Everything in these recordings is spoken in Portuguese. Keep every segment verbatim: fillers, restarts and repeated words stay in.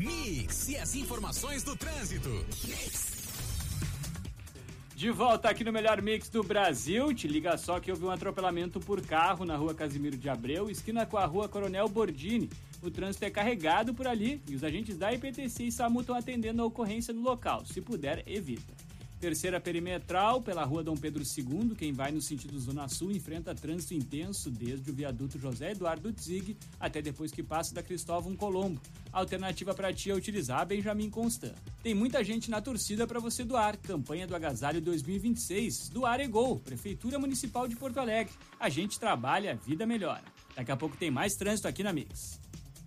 Mix e as informações do trânsito. Mix. De volta aqui no melhor mix do Brasil. Te liga só que houve um atropelamento por carro na rua Casimiro de Abreu, esquina com a rua Coronel Bordini. O trânsito é carregado por ali e os agentes da I P T C e SAMU estão atendendo a ocorrência no local. Se puder, evita. Terceira perimetral, pela rua Dom Pedro segundo, quem vai no sentido Zona Sul enfrenta trânsito intenso desde o viaduto José Eduardo Zig até depois que passa da Cristóvão Colombo. A alternativa para ti é utilizar a Benjamin Constant. Tem muita gente na torcida para você doar. Campanha do Agasalho dois mil e vinte e seis. Doar é gol. Prefeitura Municipal de Porto Alegre. A gente trabalha, a vida melhora. Daqui a pouco tem mais trânsito aqui na Mix.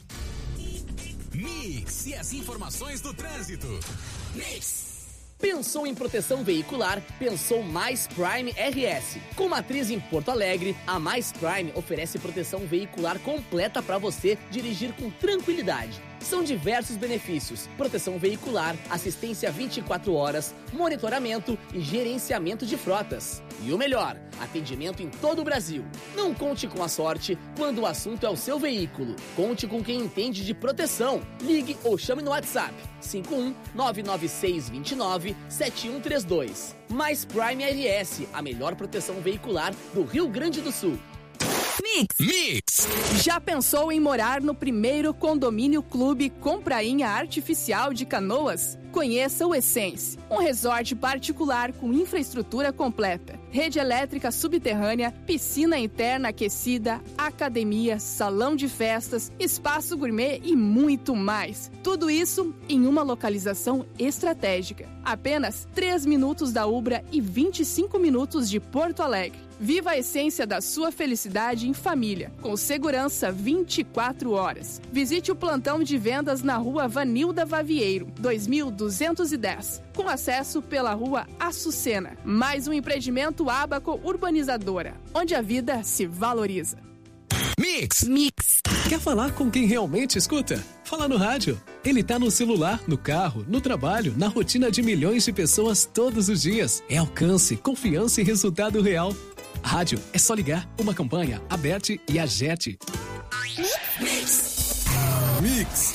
Mix e as informações do trânsito. Mix. Pensou em proteção veicular? Pensou Mais Prime R S. Com matriz em Porto Alegre, a Mais Prime oferece proteção veicular completa para você dirigir com tranquilidade. São diversos benefícios: proteção veicular, assistência vinte e quatro horas, monitoramento e gerenciamento de frotas. E o melhor, atendimento em todo o Brasil. Não conte com a sorte quando o assunto é o seu veículo. Conte com quem entende de proteção. Ligue ou chame no WhatsApp cinco um nove nove seis dois nove sete um três dois. Mais Prime R S, a melhor proteção veicular do Rio Grande do Sul. Mix. Mix. Já pensou em morar no primeiro condomínio clube com prainha artificial de Canoas? Conheça o Essence, um resort particular com infraestrutura completa, rede elétrica subterrânea, piscina interna aquecida, academia, salão de festas, espaço gourmet e muito mais. Tudo isso em uma localização estratégica. Apenas três minutos da Ubra e vinte e cinco minutos de Porto Alegre. Viva a essência da sua felicidade em família, com segurança vinte e quatro horas. Visite o plantão de vendas na rua Vanilda Vavieiro, dois mil duzentos e dez, com acesso pela rua Açucena. Mais um empreendimento Abaco Urbanizadora, onde a vida se valoriza. Mix. Mix. Quer falar com quem realmente escuta? Fala no rádio. Ele tá no celular, no carro, no trabalho, na rotina de milhões de pessoas todos os dias. É alcance, confiança e resultado real. Rádio é só ligar. Uma campanha, Aberte e Agete. Mix. Mix.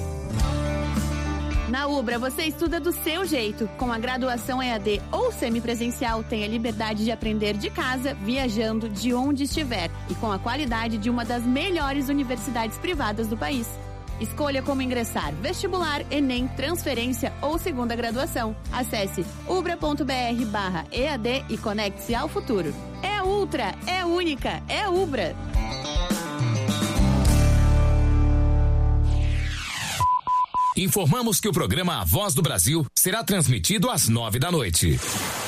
Na Ubra, você estuda do seu jeito. Com a graduação E A D ou semipresencial, tem a liberdade de aprender de casa, viajando, de onde estiver. E com a qualidade de uma das melhores universidades privadas do país. Escolha como ingressar: vestibular, Enem, transferência ou segunda graduação. Acesse ubra.br barra EAD e conecte-se ao futuro. É Ultra, é única, é Ubra. Informamos que o programa A Voz do Brasil será transmitido às nove da noite.